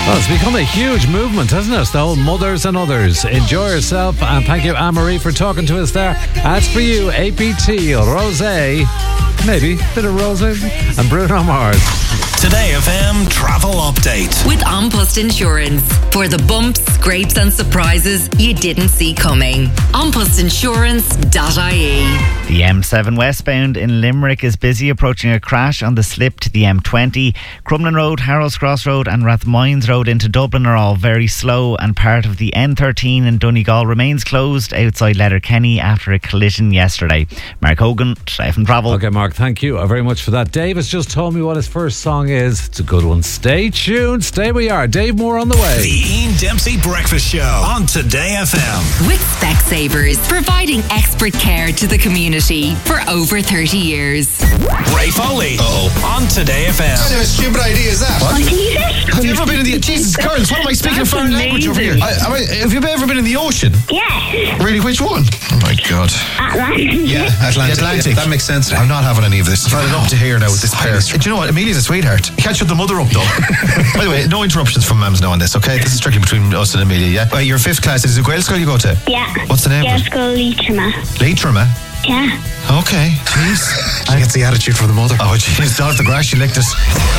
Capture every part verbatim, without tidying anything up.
Well, it's become a huge movement, hasn't it? The whole Mothers and Others. Enjoy yourself, and thank you, Anne-Marie, for talking to us there. As for you, A P T, Rosé, maybe a bit of Rosé, and Bruno Mars. Today F M travel update with An Post Insurance for the bumps, scrapes, and surprises you didn't see coming. an post insurance dot I E. The M seven westbound in Limerick is busy, approaching a crash on the slip to the M twenty. Crumlin Road, Harrows Cross Road, and Rathmines Road into Dublin are all very slow, and part of the N thirteen in Donegal remains closed outside Letterkenny after a collision yesterday. Mark Hogan, F M Travel. Okay, Mark, thank you very much for that. Dave has just told me what his first song is. It's a good one. Stay tuned. Stay where you are. Dave Moore on the way. The Ian Dempsey Breakfast Show on Today F M. With Specsavers, providing expert care to the community for over thirty years. Ray Foley. Uh-oh. On Today F M. What kind of a stupid idea is that? What? Have you ever been in the... Jesus, girls, what am I speaking a foreign language over here? I, I, have you ever been in the ocean? Yes. Really, which one? Oh my God. Atlantic. Yeah, Atlantic. Atlantic. That makes sense. I'm not having any of this. I've had it up to here now with this pair. Do you know what? Amelia's a sweetheart. You can't shut the mother up, though. By the way, no interruptions from mums now on this, okay? This is strictly between us and Amelia, yeah? Well, you're fifth class. Is it Gael school you go to? Yeah. What's the name Gael of it? school Leitrim. Leitrim? Yeah. Okay. Jeez. She gets the attitude from the mother. Oh, jeez. Down at the grass, she licked us.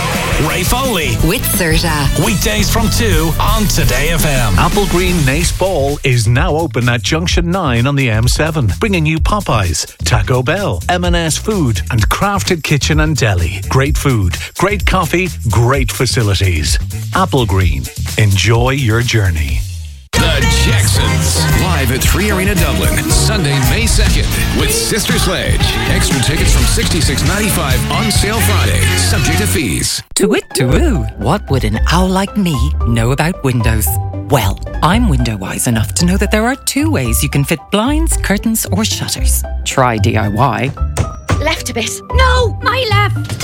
Ray Foley. With Serta. Weekdays from two on Today F M. Applegreen Nace Ball is now open at Junction nine on the M seven, bringing you Popeyes, Taco Bell, M and S Food, and Crafted Kitchen and Deli. Great food, great coffee, great facilities. Applegreen. Enjoy your journey. The Jacksons, live at Three Arena Dublin, Sunday, May second, with Sister Sledge. Extra tickets from sixty-six ninety-five on sale Friday, subject to fees. To-wit, to-woo. What would an owl like me know about windows? Well, I'm window-wise enough to know that there are two ways you can fit blinds, curtains, or shutters. Try D I Y. Left a bit. No, my left.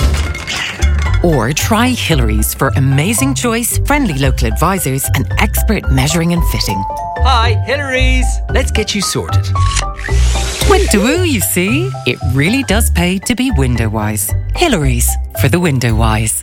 Or try Hillary's for amazing choice, friendly local advisors, and expert measuring and fitting. Hi, Hillary's. Let's get you sorted. Window-woo, you see? It really does pay to be window-wise. Hillary's for the window-wise.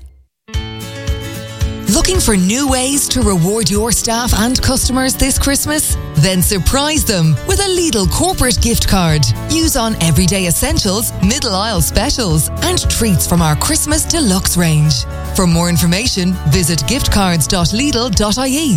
Looking for new ways to reward your staff and customers this Christmas? Then surprise them with a Lidl corporate gift card. Use on everyday essentials, middle aisle specials, and treats from our Christmas deluxe range. For more information, visit giftcards dot lidl dot I E.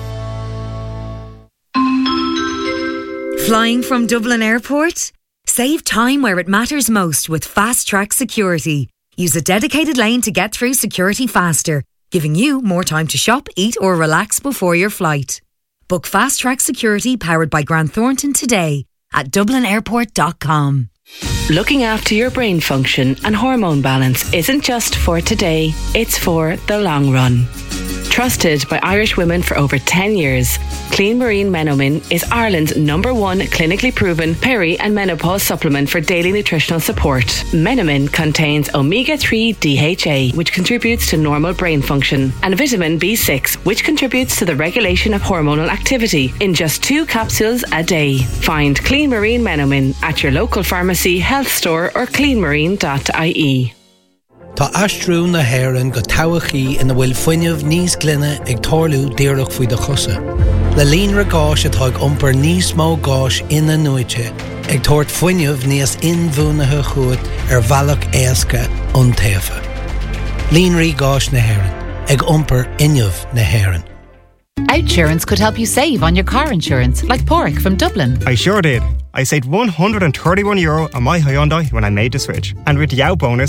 Flying from Dublin Airport? Save time where it matters most with Fast Track Security. Use a dedicated lane to get through security faster, giving you more time to shop, eat or relax before your flight. Book Fast Track Security powered by Grant Thornton today at dublin airport dot com. Looking after your brain function and hormone balance isn't just for today, it's for the long run. Trusted by Irish women for over ten years, Clean Marine Menomin is Ireland's number one clinically proven peri and menopause supplement for daily nutritional support. Menomin contains omega three D H A, which contributes to normal brain function, and vitamin B six, which contributes to the regulation of hormonal activity, in just two capsules a day. Find Clean Marine Menomin at your local pharmacy, health store or clean marine dot I E. Tá astrú na haireann go towachaí ina bhfuil fuinneamh níos glynne ag tarlú díreach faoi de chusa. Le líon ra gáis atá ag iompar níos mó gáis ina nuaite, ag tabhairt fuinneamh níos inmhúnathe chuat ar bhealach éasca iontaofa. Líon rí gáis na haireann, ag iompar inneamh na haireann. Outsurance could help you save on your car insurance, like Porrick from Dublin. I sure did. I saved one hundred thirty-one euro on my Hyundai when I made the switch. And with the out bonus,